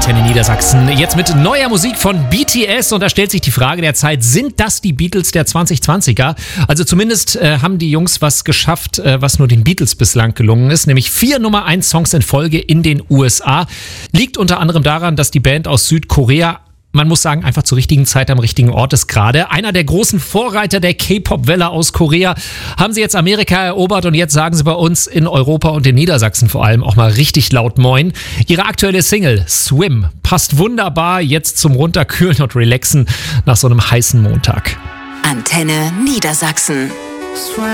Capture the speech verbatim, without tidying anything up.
Antenne Niedersachsen. Jetzt mit neuer Musik von B T S und da stellt sich die Frage der Zeit, sind das die Beatles der zwanzig zwanziger? Also zumindest äh, haben die Jungs was geschafft, äh, was nur den Beatles bislang gelungen ist, nämlich vier Nummer eins Songs in Folge in den U S A. Liegt unter anderem daran, dass die Band aus Südkorea, man muss sagen, einfach zur richtigen Zeit am richtigen Ort ist gerade. Einer der großen Vorreiter der K-Pop-Welle aus Korea haben sie jetzt Amerika erobert und jetzt sagen sie bei uns in Europa und in Niedersachsen vor allem auch mal richtig laut Moin. Ihre aktuelle Single Swim passt wunderbar jetzt zum Runterkühlen und Relaxen nach so einem heißen Montag. Antenne Niedersachsen.